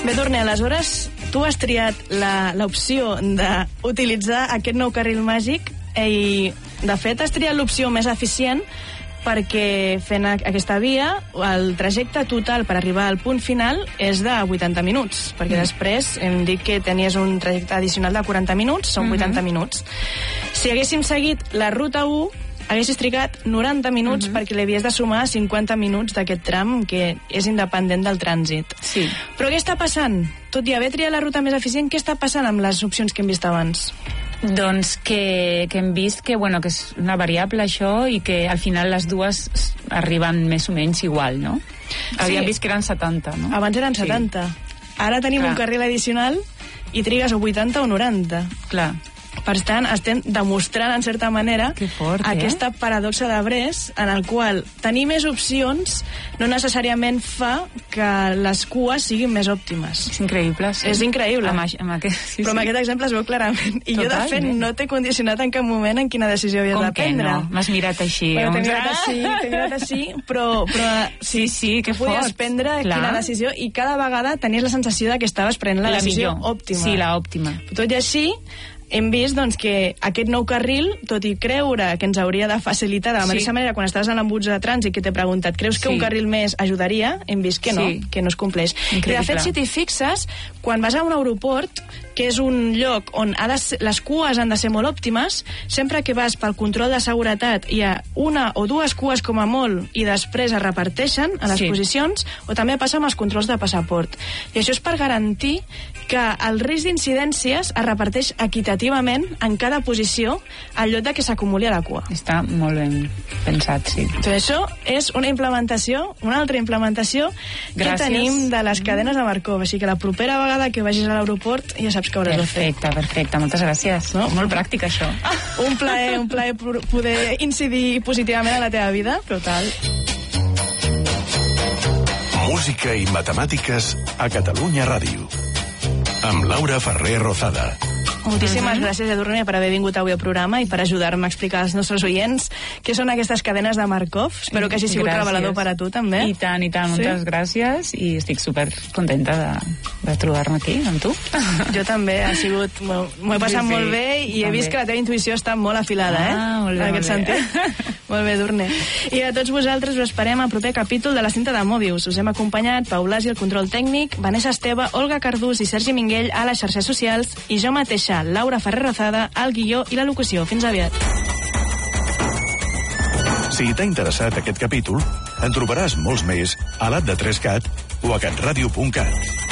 Bé, Dorne, aleshores, tu has triat l'opció d'utilitzar aquest nou carril màgic i, de fet, has triat l'opció més eficient perquè fent aquesta via el trajecte total per arribar al punt final és de 80 minuts, perquè després hem dit que tenies un trajecte addicional de 40 minuts, són 80 minuts. Si haguéssim seguit la ruta 1, haguessis trigat 90 minuts perquè li havies de sumar 50 minuts d'aquest tram que és independent del trànsit. Sí. Però què està passant? Tot i haver triat la ruta més eficient, què està passant amb les opcions que hem vist abans? Doncs que hem vist que és una variable això i que al final les dues arriben més o menys igual, no? Havíem vist que eren 70, no? Abans eren 70. Ara tenim un carril addicional i trigues o 80 o 90. Clar. Per tant, estem demostrant, en certa manera, aquesta paradoxa de Brest, en el qual tenir més opcions no necessàriament fa que les cues siguin més òptimes. És increïble, sí. És increïble. Però amb aquest exemple es veu clarament. I jo, de fet, no t'he condicionat en cap moment en quina decisió havies de prendre. Com que no? M'has mirat així. T'he mirat així, però sí, que podies prendre quina decisió i cada vegada tenies la sensació que estaves prenent la decisió òptima. Sí, l'òptima. Tot i així, hem vist que aquest nou carril, tot i creure que ens hauria de facilitar de la mateixa manera quan estàs en l'embuts de trànsit que t'he preguntat, creus que un carril més ajudaria? Hem vist que no, que no es compleix. Increïble. I de fet, si t'hi fixes, quan vas a un aeroport, que és un lloc on les cues han de ser molt òptimes, sempre que vas pel control de seguretat hi ha una o dues cues com a molt i després es reparteixen a les posicions, o també passa amb els controls de passaport. I això és per garantir que el risc d'incidències es reparteix equitativament en cada posició al lloc de que s'acumuli a la cua. Està molt ben pensat, sí. Doncs això és una altra implementació que tenim de les cadenes de Markov, així que la propera vegada que vagis a l'aeroport ja saps que hauràs de fer. Perfecte, moltes gràcies. No? Molt pràctic, això. Un plaer poder incidir positivament a la teva vida. Total. Música i matemàtiques a Catalunya Ràdio. Amb Laura Ferrer Rozada. Moltíssimes gràcies, Edurne, per haver vingut avui al programa i per ajudar-me a explicar als nostres oients què són aquestes cadenes de Markov. Espero que hagi sigut revelador per a tu, també. I tant, moltes gràcies, i estic super contenta de trobar-me aquí, amb tu. Jo també, m'ho he passat molt bé i he vist que la teva intuïció està molt afilada, molt bé, en aquest sentit. Molt bé, Edurne. I a tots vosaltres us esperem al proper capítol de la cinta de Mobius. Us hem acompanyat Pau Blasi, el control tècnic, Vanessa Esteve, Olga Cardús i Sergi Minguell a les xarxes socials i jo mateixa, Laura Ferrer Rozada, al guió i la locució. Fins aviat. Si t'ha interessat aquest capítol, en trobaràs molts més a l'App de 3Cat o a catradio.cat.